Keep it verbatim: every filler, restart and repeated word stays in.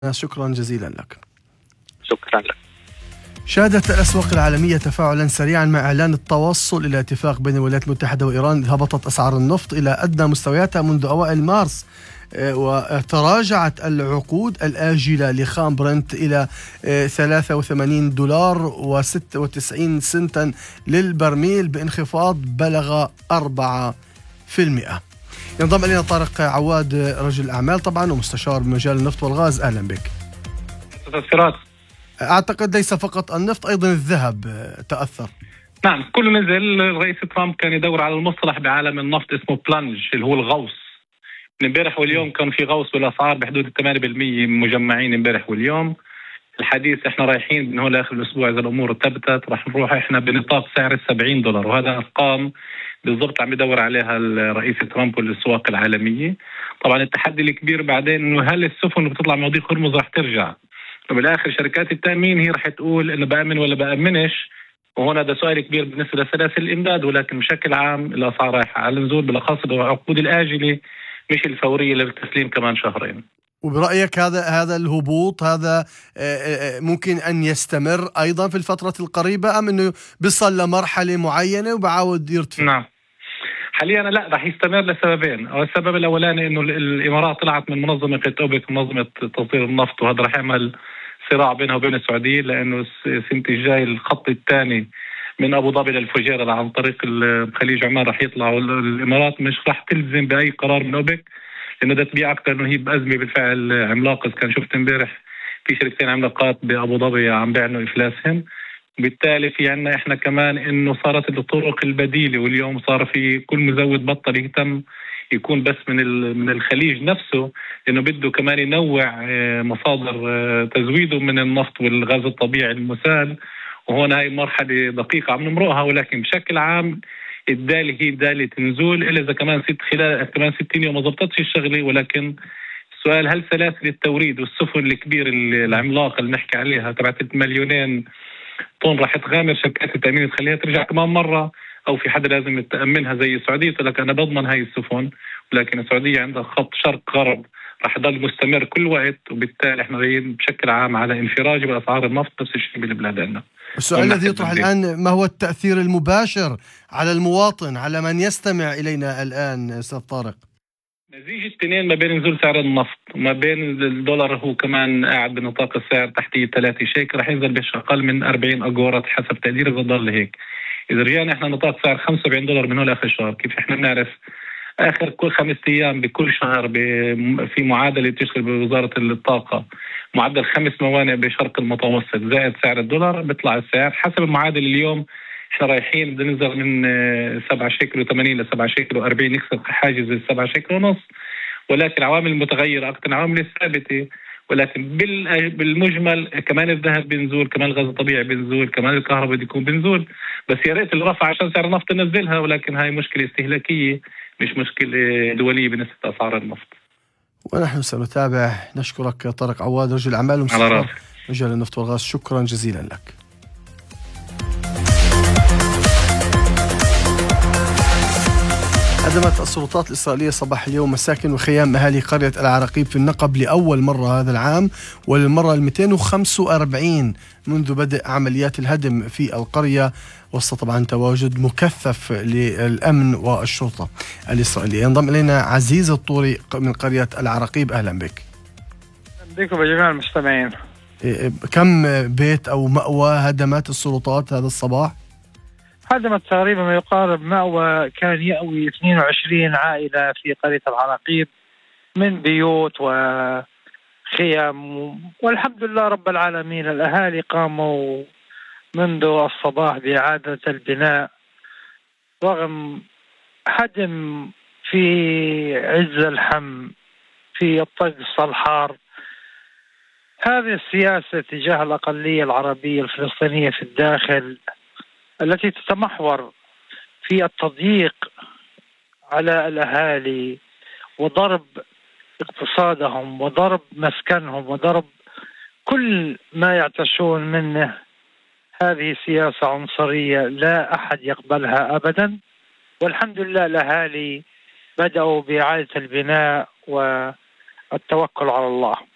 شكرا جزيلا لك. شكرا لك. شهدت الأسواق العالمية تفاعلا سريعا مع إعلان التوصل إلى اتفاق بين الولايات المتحدة وإيران. هبطت أسعار النفط إلى أدنى مستوياتها منذ أوائل مارس، وتراجعت العقود الآجلة لخام برنت إلى ثلاثة وثمانين دولار وستة وتسعين سنتا للبرميل، بانخفاض بلغ أربعة بالمئة. ينضم إلينا طارق عواد، رجل أعمال طبعا ومستشار بمجال النفط والغاز. أهلا بك. تأثيرات أعتقد ليس فقط النفط، أيضا الذهب تأثر. نعم، كل نزل. الرئيس ترامب كان يدور على المصطلح بعالم النفط اسمه بلانج، اللي هو الغوص. امبارح واليوم كان في غوص بالأسعار بحدود ثمانية بالمئة مجمعين امبارح واليوم. الحديث احنا رايحين من هون لاخر الاسبوع اذا الامور ثبتت راح نروح احنا بنطاق سعر السبعين دولار، وهذا ارقام بالضبط عم يدور عليها الرئيس ترامب والاسواق العالميه. طبعا التحدي الكبير بعدين انه هل السفن اللي بتطلع من مضيق هرمز راح ترجع؟ وبالاخر شركات التامين هي راح تقول انه بامن ولا بامنش، وهون هذا سؤال كبير بالنسبه لسلاسل الامداد. ولكن بشكل عام الاسعار رايحه على النزول، بالاخص العقود الاجله مش الفوريه للتسليم كمان شهرين. وبرأيك هذا هذا الهبوط هذا ممكن أن يستمر أيضا في الفترة القريبة، أم أنه بيصل لمرحلة معينة وبعاود يرتفع؟ نعم، حاليا لا، راح يستمر لسببين. السبب الأولاني أنه الإمارات طلعت من منظمة أوبك، منظمة تصدير النفط، وهذا راح يعمل صراع بينها وبين السعودية، لأنه السنة الجاي الخط الثاني من أبو ظبي للفجيرة عن طريق خليج عمان راح يطلع، والإمارات مش راح تلزم بأي قرار من أوبك، لأنه ده تبيع أكثر إنه هي بأزمة بالفعل عملاقة. كان شفت امبارح في شركتين عملاقات بأبو ظبي عم بيعلنوا إفلاسهم. بالتالي في عنا إحنا كمان إنه صارت الطرق البديلة، واليوم صار في كل مزود بطل يهتم يكون بس من من الخليج نفسه، لأنه بده كمان ينوع مصادر تزويده من النفط والغاز الطبيعي المسال. وهون هاي مرحلة دقيقة عم نمرقها، ولكن بشكل عام الدالة هي دالة نزول، إلا إذا كمان ست خلال كمان ستين يوم ما ضبطتش الشغلة. ولكن السؤال هل سلاسل التوريد والسفن الكبيرة العملاقة اللي نحكي عليها تبعت مليونين طن راح تغامر شركات التأمين تخليها ترجع كمان مرة، أو في حدا لازم تأمنها زي السعودية تقول لك أنا بضمن هاي السفن، ولكن السعودية عندها خط شرق غرب راح يضل مستمر كل وقت. وبالتالي احنا جايين بشكل عام على انفراج بأسعار النفط، نفس الشيء بالبلاد عندنا. السؤال الذي يطرح الآن، ما هو التأثير المباشر على المواطن، على من يستمع إلينا الآن أستاذ طارق؟ نتيجة الاثنين ما بين نزول سعر النفط وما بين الدولار، هو كمان قاعد بنطاق السعر تحتيه ثلاثة شيك، راح ينزل بش أقل من أربعين أجورات حسب تقدير إذا ضل هيك. إذا رجعنا إحنا نطاق سعر خمسة وسبعين دولار من هون لآخر الشهر، كيف إحنا بنعرف آخر كل خمس أيام بكل شهر في معادلة تشتغل بوزارة الطاقة، معدل خمس موانئ بشرق المتوسط زائد سعر الدولار، بيطلع السعر حسب المعادلة. اليوم احنا رايحين بدنا ننزل من سبعة شيكل وثمانين لسبعة شيكل وأربعين، نكسر حاجز السبعة شيكل ونص. ولكن عوامل متغيرة أكثر، العوامل الثابتة. ولكن بالمجمل كمان الذهب بنزول، كمان الغاز الطبيعي بنزول، كمان الكهرباء بده يكون بنزول. بس يا ريت اللي رفع عشان سعر النفط ننزلها، ولكن هاي مشكلة استهلاكية مش مشكلة دولية بالنسبة لأسعار النفط. ونحن سنتابع. نشكرك طارق عواد، رجل أعمال ومستشار مجال النفط والغاز. شكرا جزيلا لك. هدمت السلطات الإسرائيلية صباح اليوم مساكن وخيام أهالي قرية العراقيب في النقب لأول مرة هذا العام، وللمرة المئتين وخمسة وأربعين منذ بدء عمليات الهدم في القرية، وسط طبعا تواجد مكثف للأمن والشرطة الإسرائيلية. ينضم إلينا عزيز الطوري من قرية العراقيب. أهلا بك. بكم وجميع المستمعين. كم بيت أو مأوى هدمت السلطات هذا الصباح؟ هدمت تقريبا ما يقارب مأوى كان يأوي اثنين وعشرين عائلة في قرية العراقيب من بيوت وخيام، والحمد لله رب العالمين الأهالي قاموا منذ الصباح بإعادة البناء رغم هدم في عز الحم في الطقس الحار. هذه السياسة تجاه الأقلية العربية الفلسطينية في الداخل التي تتمحور في التضييق على الأهالي وضرب اقتصادهم وضرب مسكنهم وضرب كل ما يعتشون منه، هذه سياسة عنصرية لا أحد يقبلها أبدا. والحمد لله الأهالي بدأوا بإعادة البناء والتوكل على الله.